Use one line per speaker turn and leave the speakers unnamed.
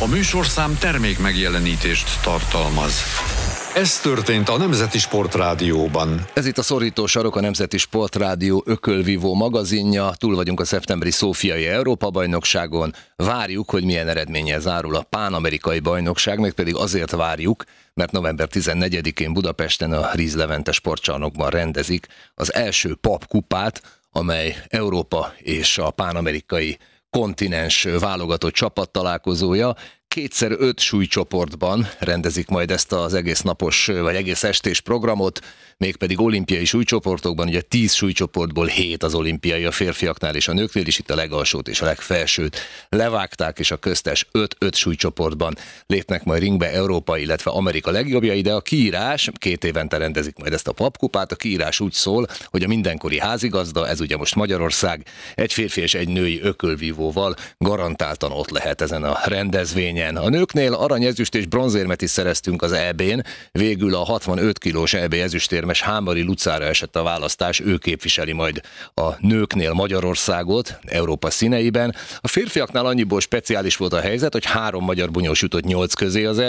A műsorszám termék megjelenítést tartalmaz. Ez történt a Nemzeti Sportrádióban.
Ez itt a Szorító sarok, a Nemzeti Sportrádió ökölvívó magazinja. Túl vagyunk a szeptemberi Szófiai Európa-bajnokságon. Várjuk, hogy milyen eredménnyel zárul a pánamerikai bajnokság, meg pedig azért várjuk, mert november 14-én Budapesten a Ries Levente sportcsarnokban rendezik az első papkupát, amely Európa és a pánamerikai kontinens válogatott csapattalálkozója. 2x5 súlycsoportban rendezik majd ezt az egész napos, vagy egész estés programot, mégpedig olimpiai súlycsoportokban, ugye 10 súlycsoportból 7 az olimpiai a férfiaknál és a nőknél, és itt a legalsót és a legfelsőt levágták, és a köztes 5-5 súlycsoportban lépnek majd ringbe Európa, illetve Amerika legjobbjai, de a kiírás, 2 évente rendezik majd ezt a papkupát, a kiírás úgy szól, hogy a mindenkori házigazda, ez ugye most Magyarország, egy férfi és egy női ökölvívóval garantáltan ott lehet ezen a rendezvényen. A nőknél arany, ezüst és bronzérmet is szereztünk az EB-n, végül a 65 kilós EB ezüstérmes Hámori Lucára esett a választás, ő képviseli majd a nőknél Magyarországot Európa színeiben. A férfiaknál annyiból speciális volt a helyzet, hogy 3 magyar bunyós jutott 8 közé az